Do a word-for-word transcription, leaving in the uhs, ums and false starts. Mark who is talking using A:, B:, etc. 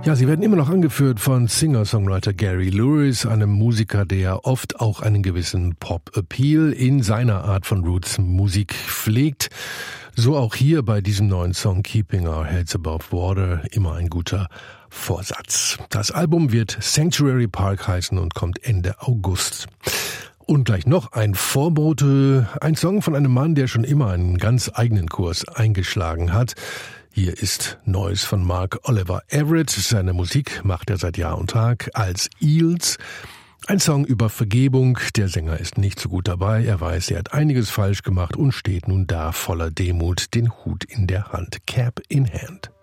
A: Ja, sie werden immer noch angeführt von Singer-Songwriter Gary Lewis, einem Musiker, der oft auch einen gewissen Pop-Appeal in seiner Art von Roots-Musik pflegt. So auch hier bei diesem neuen Song Keeping Our Heads Above Water, immer ein guter Vorsatz. Das Album wird Sanctuary Park heißen und kommt Ende August. Und gleich noch ein Vorbote, ein Song von einem Mann, der schon immer einen ganz eigenen Kurs eingeschlagen hat. Hier ist Neues von Mark Oliver Everett. Seine Musik macht er seit Jahr und Tag als Eels. Ein Song über Vergebung. Der Sänger ist nicht so gut dabei. Er weiß, er hat einiges falsch gemacht und steht nun da voller Demut, den Hut in der Hand, Cap in Hand.